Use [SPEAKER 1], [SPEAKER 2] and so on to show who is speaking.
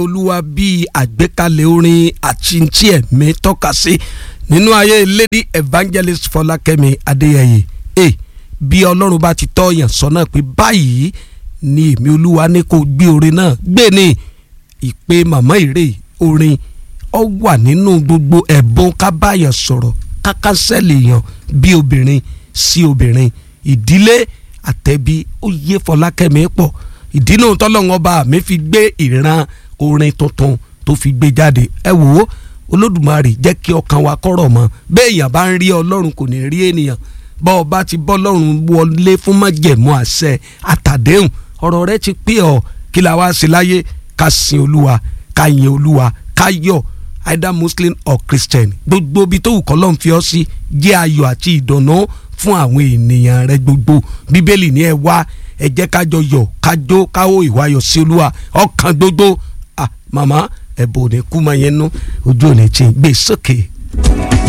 [SPEAKER 1] olúwa bíi àgbékalẹ̀ orin àti tí ẹ̀mí tọ́ka sí nínú ayé lady evangelist Fọlákẹ́mi Adéyẹyè bí ọlọ́run bá ti tọ́ yàn sọ́nà pé báyìí ni èmi olúwa ní kó gbé orin náà gbé ní ìpè màmá ìrè orin ó wà nínú gbogbo ẹ̀bùn kábàyàn sọ̀rọ̀ kákásẹ́lì yàn bí obìnrin sí obìnrin ìdílé àtẹ̀bí ó yé Fọlákẹ́mi pọ̀ ìdí náà tọ́lọ́run ọba mi fi gbé ìran orin tuntun tó fi gbé jáde ẹ wò ó olódùmarè jẹ́ kí ọkàn wa kọ́rọ̀ mọ́ bẹ́ẹ̀ èèyàn bá ń rí ọlọ́run kò ní rí ènìyàn bá ọba ti bọ́ lọ́run wọlé fún májẹ̀mú àṣẹ àtàdéhùn ọ̀rọ̀ rẹ ti pé ọ kí la wá sí láyé ká sin olúwa ká yin olúwa ká yọ̀ either muslim or christian gbogbo ibi tó wù kọ́ lọ́n fi ọ́ sí jẹ́ ayọ̀ àti ìdùnnú fún àwọn ènìyàn rẹ gbogbo bíbélì ní ẹ wá ẹ jẹ́ kájọ yọ̀ kájó káwó ìwáyọ̀ sí olúwa ọkàn gbogbo màmá ẹ̀bùn ò ní kú máa yẹn nú ojú ò ní tí gbé sókè.